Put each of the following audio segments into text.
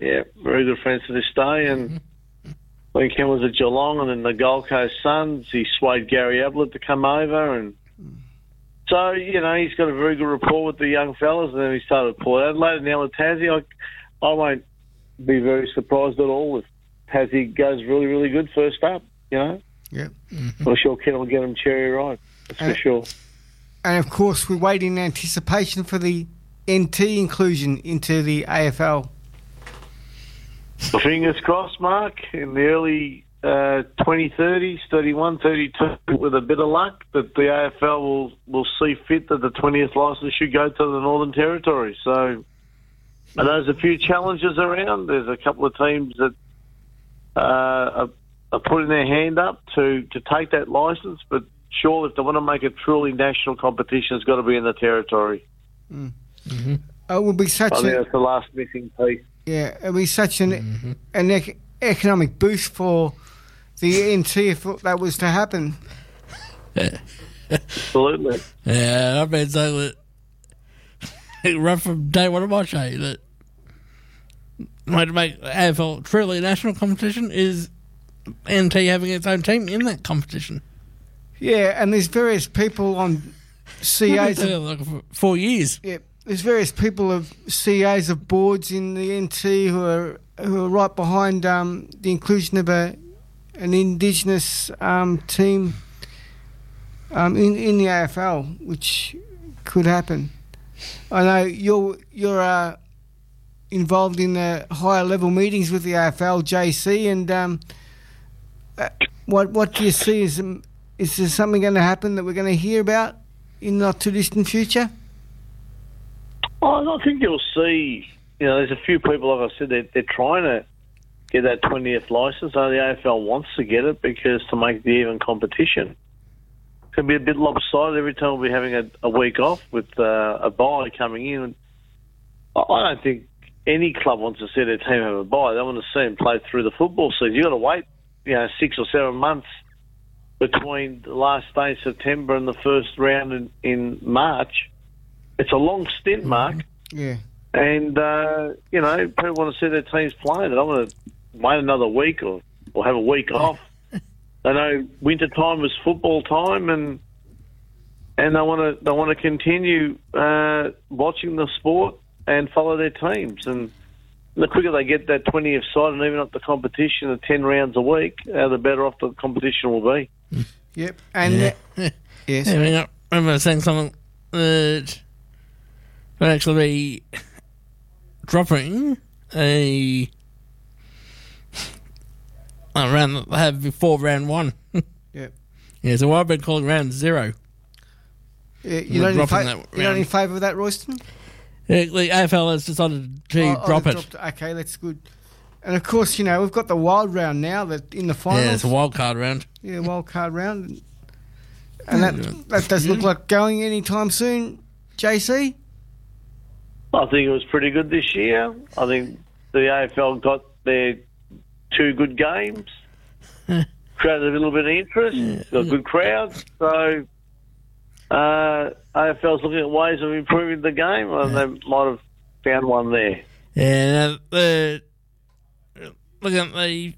Yeah, very good friends to this day. And when Ken was at Geelong and then the Gold Coast Suns, he swayed Gary Ablett to come over. And so, he's got a very good rapport with the young fellas. And then he started Port Adelaide and now with Tassie. I won't be very surprised at all if Tassie goes really, really good first up, Yeah. I'm sure Ken will get him cherry right, that's for sure. And, of course, we wait in anticipation for the NT inclusion into the AFL. Fingers crossed, Mark, in the early 2030s, 31, 32, with a bit of luck, that the AFL will see fit that the 20th licence should go to the Northern Territory. So I know there's a few challenges around. There's a couple of teams that are putting their hand up to take that licence, but surely if they want to make a truly national competition, it's got to be in the Territory. Mm-hmm. It will be such I think that's the last missing piece. Yeah, it would be such an economic boost for the NT if that was to happen. Absolutely. Yeah, I've been saying that right from day one of my show that the way to make AFL truly a national competition is NT having its own team in that competition. Yeah, and there's various people on CAs. Like for 4 years. Yeah, there's various people of CAs of boards in the NT who are right behind the inclusion of an Indigenous team in the AFL, which could happen. I know you're involved in the higher level meetings with the AFL, JC, and what do you see? Is there something going to happen that we're going to hear about in the not too distant future? I think you'll see, there's a few people, like I said, they're trying to get that 20th licence. The AFL wants to get it because to make the even competition. It can be a bit lopsided every time we'll be having a week off with a bye coming in. I don't think any club wants to see their team have a bye. They want to see them play through the football season. You've got to wait, 6 or 7 months between the last day of September and the first round in March. It's a long stint, Mark. Yeah. And, people want to see their teams playing. They don't want to wait another week or have a week off. They know winter time is football time, and they want to continue watching the sport and follow their teams. And the quicker they get that 20th side and even up the competition at 10 rounds a week, the better off the competition will be. Yep. And yes. I remember saying something that would actually be dropping a round that they have before round 1. Yep. Yeah, so I've been calling round 0. You're not in favour of that, Royston? The AFL has decided to drop it. Okay, that's good. And of course, we've got the wild round now that in the finals. Yeah, it's a wild card round. Yeah, wild card round. And that doesn't look like going anytime soon, JC? I think it was pretty good this year. I think the AFL got their 2 good games, created a little bit of interest, got good crowds. So AFL's looking at ways of improving the game, and they might have found one there. Yeah, looking at the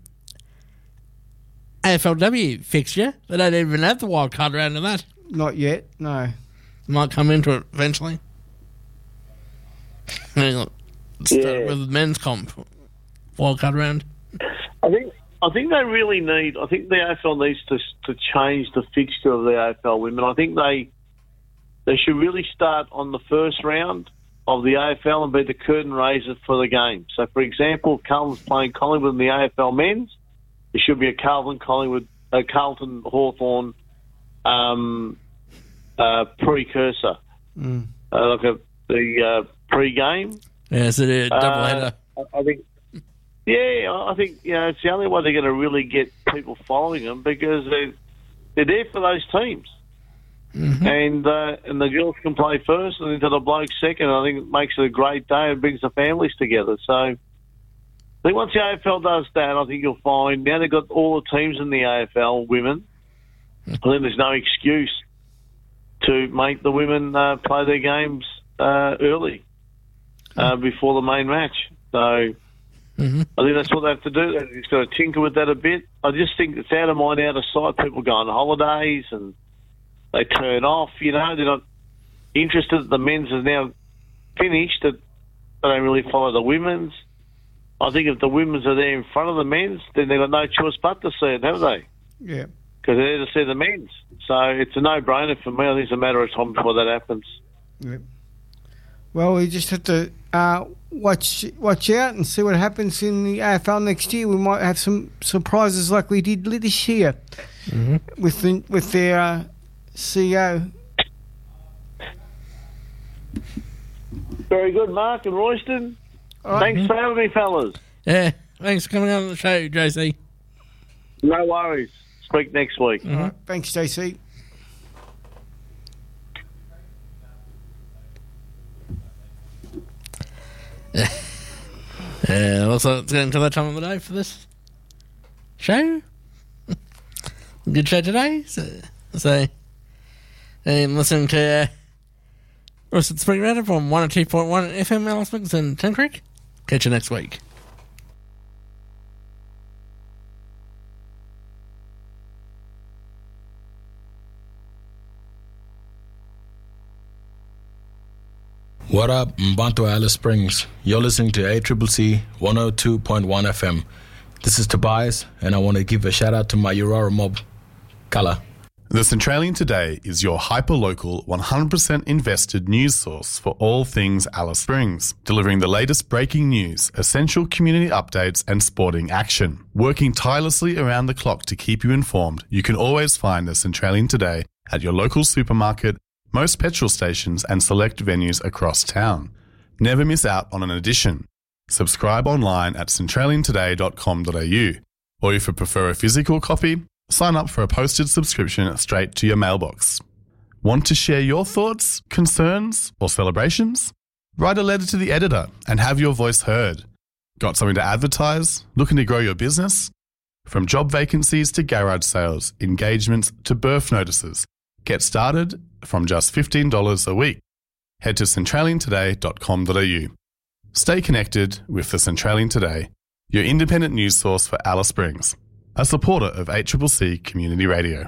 AFLW fixture, they don't even have the wild card round in that. Not yet, no. Might come into it eventually. Start with men's comp wild card round. I think they really need. I think the AFL needs to change the fixture of the AFL women. I think they should really start on the first round of the AFL and be the curtain raiser for the game. So, for example, if Carlton's playing Collingwood in the AFL men's, it should be a Carlton Hawthorn precursor, like the pre-game. Yeah, so the double header. I think it's the only way they're going to really get people following them because they're there for those teams. Mm-hmm. And the girls can play first and into the blokes second. I think it makes it a great day and brings the families together. So I think once the AFL does that, I think you'll find now they've got all the teams in the AFL women. I think there's no excuse to make the women play their games early before the main match. So Mm-hmm. I think that's what they have to do. He's got to tinker with that a bit. I just think it's out of mind, out of sight. People go on holidays and they turn off, you know. They're not interested that the men's is now finished, that they don't really follow the women's. I think if the women's are there in front of the men's, then they've got no choice but to see it, have they? Yeah. Because they're there to see the men's. So it's a no-brainer for me. I think it's a matter of time before that happens. Yeah. Well, we just have to watch out and see what happens in the AFL next year. We might have some surprises like we did this year with their CEO. Very good, Mark and Royston. All right. Thanks for having me, fellas. Yeah, thanks for coming on the show, JC. No worries. Speak next week. All right. Thanks, JC. Also, it's getting to that time of the day for this show. Good show today. So and listening to Royston Spring Radio from 102.1 FM Alice Springs and Tin Creek. Catch you next week. What up, Mbanto Alice Springs? You're listening to ACCC 102.1 FM. This is Tobias, and I want to give a shout out to my Aurora mob, Kala. The Centralian Today is your hyper-local, 100% invested news source for all things Alice Springs, delivering the latest breaking news, essential community updates and sporting action. Working tirelessly around the clock to keep you informed, you can always find the Centralian Today at your local supermarket, most petrol stations and select venues across town. Never miss out on an edition. Subscribe online at centraliantoday.com.au, or if you prefer a physical copy, sign up for a posted subscription straight to your mailbox. Want to share your thoughts, concerns, or celebrations? Write a letter to the editor and have your voice heard. Got something to advertise? Looking to grow your business? From job vacancies to garage sales, engagements to birth notices, get started from just $15 a week. Head to centraliantoday.com.au. Stay connected with the Centralian Today, your independent news source for Alice Springs, a supporter of ACCC Community Radio.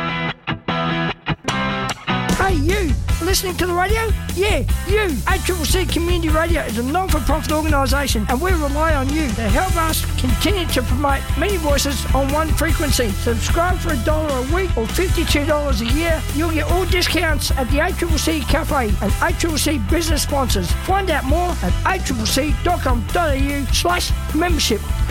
Hey, you! Listening to the radio? Yeah, you! ACCC Community Radio is a non-for-profit organisation and we rely on you to help us continue to promote many voices on one frequency. Subscribe for $1 a week or $52 a year. You'll get all discounts at the ACCC Cafe and ACCC business sponsors. Find out more at accc.com.au/membership.